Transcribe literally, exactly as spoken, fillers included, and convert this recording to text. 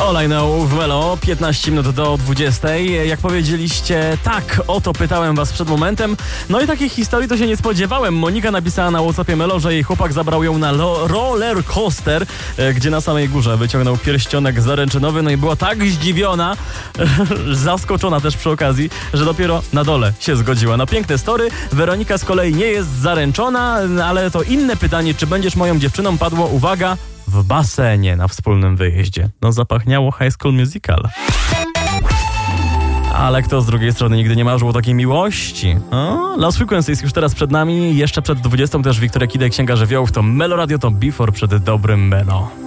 All I Know w Melo, piętnaście minut do dwudziestej. Jak powiedzieliście, tak, o to pytałem was przed momentem. No i takich historii to się nie spodziewałem. Monika napisała na WhatsAppie Melo, że jej chłopak zabrał ją na lo- roller coaster, gdzie na samej górze wyciągnął pierścionek zaręczynowy. No i była tak zdziwiona, zaskoczona też przy okazji, że dopiero na dole się zgodziła. No piękne story. Weronika z kolei nie jest zaręczona, ale to inne pytanie, czy będziesz moją dziewczyną, padło, uwaga, w basenie na wspólnym wyjeździe. No zapachniało High School Musical. Ale kto z drugiej strony nigdy nie marzył o takiej miłości? O, Lost Frequency jest już teraz przed nami. Jeszcze przed dwudziestą też Wiktoria Kidek, Księga Żywiołów. To Melo Radio, to Before przed dobrym Melo.